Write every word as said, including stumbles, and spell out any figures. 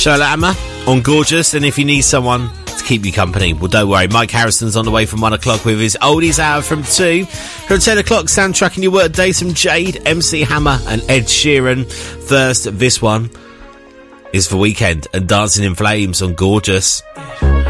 Charlotte Hammer on Gorgeous, and if you need someone to keep you company, well, don't worry, Mike Harrison's on the way from one o'clock with his oldies hour from two. From ten o'clock, soundtracking your work days from Jade, M C Hammer and Ed Sheeran. First, this one is for Weekend and Dancing in Flames on Gorgeous.